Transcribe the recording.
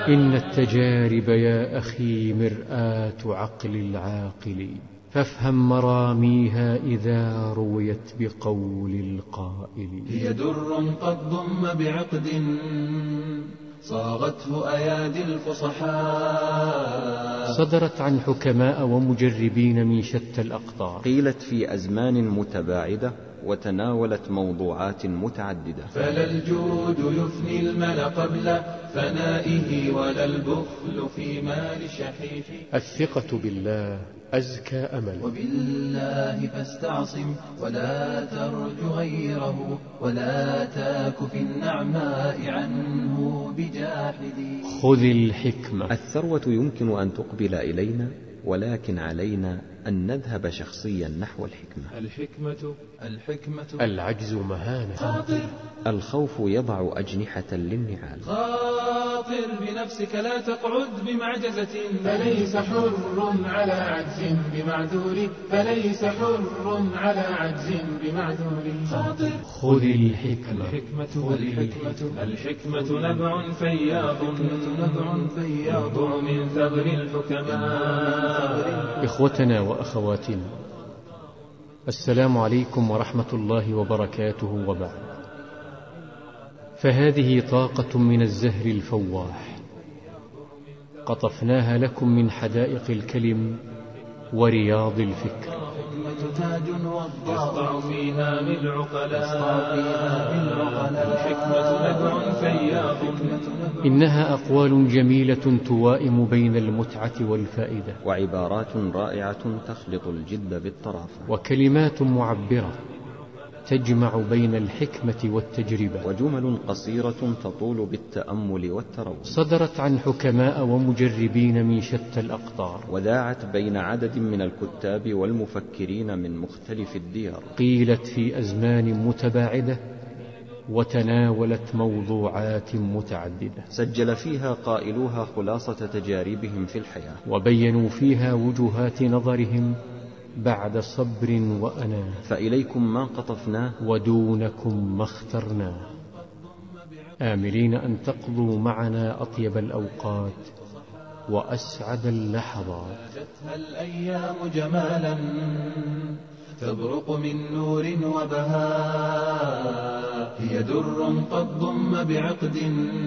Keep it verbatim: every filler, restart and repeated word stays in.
إن التجارب يا أخي مرآة عقل العاقل، فافهم مراميها إذا رويت بقول القائل. هي در قد ضم بعقد صاغته أيادي الفصحاء، صدرت عن حكماء ومجربين من شتى الأقطار، قيلت في أزمان متباعدة وتناولت موضوعات متعددة. فلا الجود يفني المل قبل فنائه ولا البخل في مال شحيح. الثقة بالله أزكى أمل، وبالله فاستعصم ولا ترج غيره، ولا تاك في النعماء عنه بجاحد. خذ الحكمة. الثروة يمكن أن تقبل إلينا، ولكن علينا أن نذهب شخصيا نحو الحكمة. الحكمة الحكمة العجز مهانة، خاطر الخوف يضع أجنحة للنعال. خاطر بنفسك لا تقعد بمعجزة، فليس حر على عجز بمعذور، فليس حر على عجز بمعذور. خاطر خذ الحكمة. الحكمة الحكمة الحكمة نبع فياض، نبع فياض من ثغر الحكماء. إخوتنا وأخواتنا، السلام عليكم ورحمة الله وبركاته، وبعد. فهذه طاقة من الزهر الفواح قطفناها لكم من حدائق الكلم ورياض الفكر، تاج يسطع فيها بالعقلاء. الحكمة نبع فياض، إنها أقوال جميلة توائم بين المتعة والفائدة، وعبارات رائعة تخلط الجد بالطرافة، وكلمات معبرة تجمع بين الحكمة والتجربة، وجمل قصيرة تطول بالتأمل والتروي. صدرت عن حكماء ومجربين من شتى الأقطار، وذاعت بين عدد من الكتاب والمفكرين من مختلف الديار، قيلت في أزمان متباعدة وتناولت موضوعات متعددة، سجل فيها قائلوها خلاصة تجاربهم في الحياة، وبينوا فيها وجهات نظرهم بعد صبر وأناه. فإليكم ما قطفناه ودونكم ما اخترناه، آملين أن تقضوا معنا أطيب الأوقات وأسعد اللحظات. جاءتها الأيام جمالا تبرق من نور وبهاء، هي در قد ضم بعقد